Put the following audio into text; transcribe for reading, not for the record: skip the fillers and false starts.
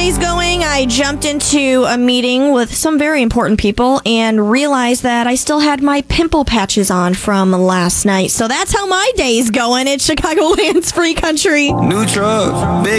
day's going, I jumped into a meeting with some very important people and realized that I still had my pimple patches on from last night. So that's how my day's going. It's Chicagoland's Free Country. New truck, big